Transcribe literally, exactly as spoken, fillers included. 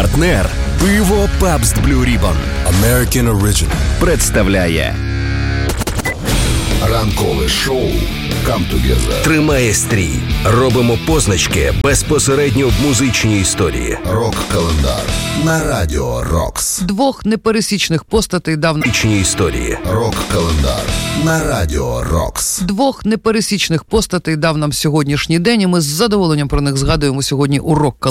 Партнер пиво Pabst Blue Ribbon American Original представляє ранкове шоу Come Together. Тримає стрій. Робимо позначки безпосередньо в музичній історії. Рок-календар на Радіо Рокс. Двох непересічних постатей дав нам... Музичній історії. Рок-календар на Радіо Рокс. Двох непересічних постатей дав нам сьогоднішній день, і ми з задоволенням про них згадуємо сьогодні у рок